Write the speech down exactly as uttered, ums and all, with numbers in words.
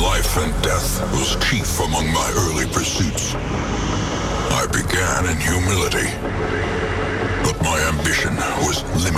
Life and death was chief among my early pursuits. I began in humility, but my ambition was